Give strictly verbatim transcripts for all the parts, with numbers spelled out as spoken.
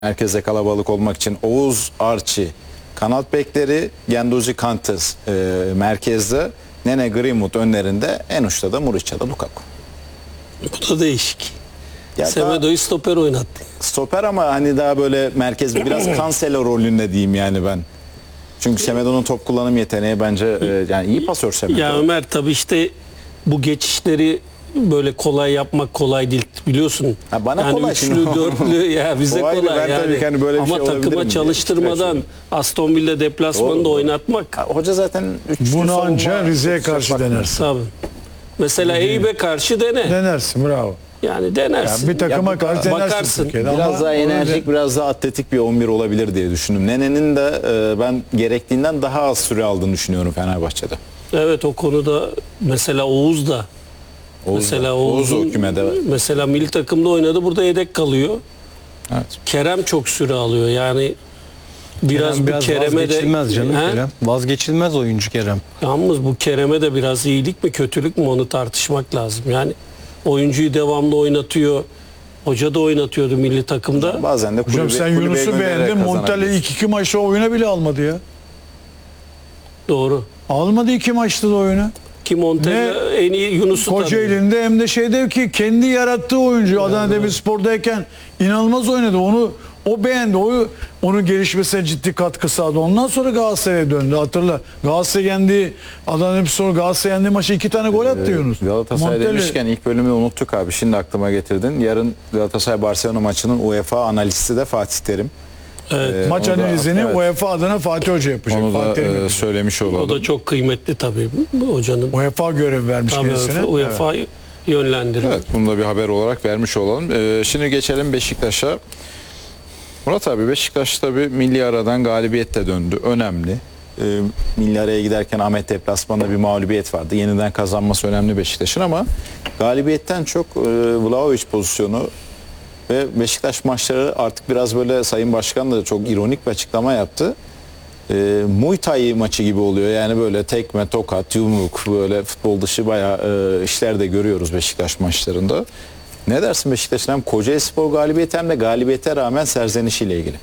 Merkezde kalabalık olmak için Oğuz Arçi kanat bekleri, Genduzi Kantes e, merkezde, Nene Greenwood önlerinde, en uçta da Muriç'ta Lukaku. Bu da değişik. Ya Semedo'yu stoper oynattı. Stoper ama hani daha böyle merkez, biraz Cancelo rolünde diyeyim yani ben. Çünkü Semedo'nun top kullanım yeteneği bence e, yani iyi pasör Semedo. Ya Ömer tabii işte bu geçişleri böyle kolay yapmak kolay değil biliyorsun. Ha, bana yani kolay üçlü, şimdi. dörtlü ya bize Kolay kolay, değil, ben yani. tabii ki hani böyle bir Ama şey olabilir mi takıma diye çalıştırmadan Aston Villa deplasmanında Doğru. oynatmak. Ha, hoca zaten üç Bunu anca Rize'ye karşı denersin. Tabii. Mesela Eyüp'e karşı dene. Denersin, bravo. Yani denersin. Yani bir takıma Ya, karşı denersin. bakarsın. Türkiye'de. Biraz Ama daha onu enerjik, de- biraz daha atletik bir on bir olabilir diye düşündüm. Nene'nin de e, ben gerektiğinden daha az süre aldığını düşünüyorum Fenerbahçe'de. Evet, o konuda mesela Oğuz da Oğuz mesela da. Oğuz da o Oğuz'un kümede var. mesela milli takımda oynadı, burada yedek kalıyor. Evet. Kerem çok süre alıyor. Yani biraz Kerem bu biraz Kerem'e de vazgeçilmez canım He? Kerem. Vazgeçilmez oyuncu Kerem. Yalnız bu Kerem'e de biraz iyilik mi kötülük mü onu tartışmak lazım. Yani oyuncuyu devamlı oynatıyor. Hoca da oynatıyordu milli takımda. Bazen de Hocam kulübe, sen kulübeye Yunus'u göndererek beğendin. Montella kazanabiliyorsun. ilk iki maçta oyuna bile almadı ya. Doğru. Almadı iki maçta da oyunu. Ki Montella en iyi Yunus'u tanıyor. Kocaeli'nde hem de şeyde ki kendi yarattığı oyuncu Adana Demirspor'dayken inanılmaz oynadı. Onu o beğendi. O onun gelişmesine ciddi katkı sağladı. Ondan sonra Galatasaray'a döndü. Hatırla. Galatasaray yendi. Adana Demirspor Galatasaray yendi maçı iki tane gol attı Yunus. Galatasaray Montella- demişken ilk bölümü unuttuk abi. Şimdi aklıma getirdin. Yarın Galatasaray Barcelona maçının UEFA analisti de Fatih Terim. Evet. Ee, Maç onu da- analizini evet. UEFA adına Fatih Hoca yapacak. Onu da Fatih Terim e, yapacak. söylemiş O olalım. da çok kıymetli tabii bu hocanın. UEFA görev vermiş Tabii kendisine. UEFA yönlendiriyor. Evet, bunu da bir haber olarak vermiş olalım. Ee, şimdi geçelim Beşiktaş'a. Murat abi, Beşiktaş tabii milli aradan galibiyetle döndü. Önemli. Ee, milli araya giderken Ahmet deplasmanında bir mağlubiyet vardı. Yeniden kazanması önemli Beşiktaş'ın ama galibiyetten çok e, Vlahovic pozisyonu ve Beşiktaş maçları artık biraz böyle, Sayın Başkan da çok ironik bir açıklama yaptı. E, Muay Thai maçı gibi oluyor. Yani böyle tekme, tokat, yumruk, böyle futbol dışı bayağı e, işler de görüyoruz Beşiktaş maçlarında. Ne dersin Beşiktaş'ın hem Kocaelispor galibiyeti hem de galibiyete rağmen serzenişiyle ilgili?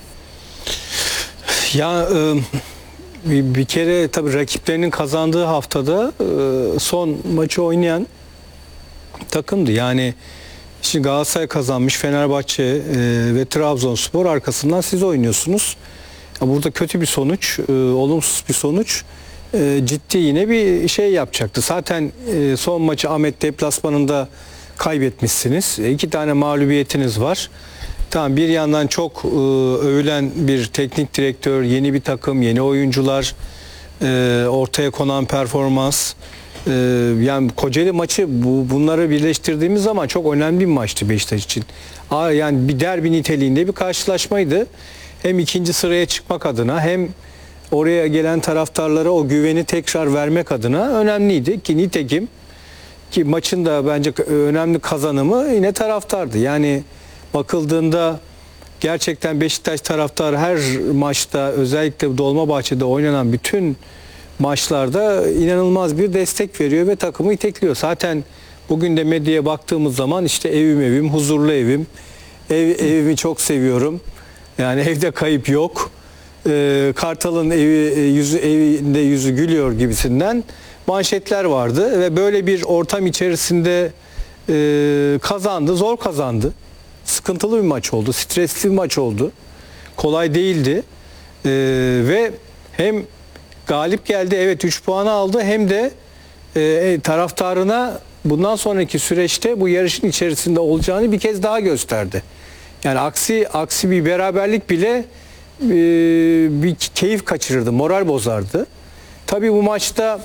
Ya e, bir, bir kere tabii rakiplerinin kazandığı haftada e, son maçı oynayan takımdı. Yani şimdi Galatasaray kazanmış, Fenerbahçe e, ve Trabzonspor arkasından siz oynuyorsunuz. Ya burada kötü bir sonuç, e, olumsuz bir sonuç e, ciddi yine bir şey yapacaktı. Zaten e, son maçı Ahmet deplasmanında kaybetmişsiniz. E, iki tane mağlubiyetiniz var. Tamam, bir yandan çok e, övülen bir teknik direktör, yeni bir takım, yeni oyuncular, e, ortaya konan performans. E, yani Kocaeli maçı bu bunları birleştirdiğimiz zaman çok önemli bir maçtı Beşiktaş için. Aa, yani bir derbi niteliğinde bir karşılaşmaydı. Hem ikinci sıraya çıkmak adına hem oraya gelen taraftarlara o güveni tekrar vermek adına önemliydi ki nitekim ki maçın da bence önemli kazanımı yine taraftardı. Yani bakıldığında gerçekten Beşiktaş taraftarı her maçta, özellikle Dolmabahçe'de oynanan bütün maçlarda inanılmaz bir destek veriyor ve takımı itekliyor. Zaten bugün de medyaya baktığımız zaman işte evim evim, huzurlu evim, ev, evimi çok seviyorum. Yani evde kayıp yok. Ee, Kartal'ın evi yüzü evinde yüzü gülüyor gibisinden manşetler vardı ve böyle bir ortam içerisinde e, kazandı, zor kazandı. Sıkıntılı bir maç oldu, stresli bir maç oldu. Kolay değildi. E, ve hem galip geldi, evet üç puanı aldı, hem de e, taraftarına bundan sonraki süreçte bu yarışın içerisinde olacağını bir kez daha gösterdi. Yani aksi aksi bir beraberlik bile e, bir keyif kaçırırdı, moral bozardı. Tabii bu maçta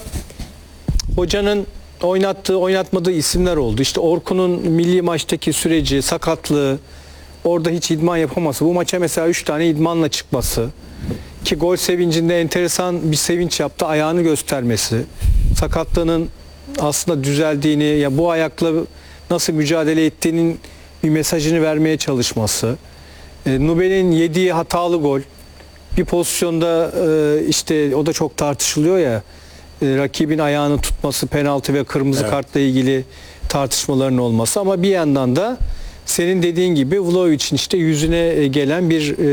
hocanın oynattığı, oynatmadığı isimler oldu. İşte Orkun'un milli maçtaki süreci, sakatlığı, orada hiç idman yapaması, bu maça mesela üç tane idmanla çıkması, ki gol sevincinde enteresan bir sevinç yaptı, ayağını göstermesi, sakatlığının aslında düzeldiğini, ya bu ayakla nasıl mücadele ettiğinin bir mesajını vermeye çalışması, e, Nubel'in yediği hatalı gol, bir pozisyonda e, işte o da çok tartışılıyor ya, e, rakibin ayağını tutması, penaltı ve kırmızı Evet. kartla ilgili tartışmaların olması, ama bir yandan da senin dediğin gibi Vlahovic'in işte yüzüne gelen bir